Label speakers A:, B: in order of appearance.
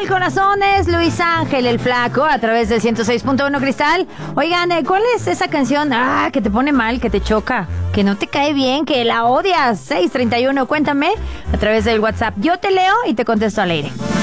A: Cristal Corazones, Luis Ángel el Flaco, a través del 106.1 Cristal. Oigan, ¿cuál es esa canción que te pone mal, que te choca, que no te cae bien, que la odias? 631, cuéntame a través del WhatsApp. Yo te leo y te contesto al aire.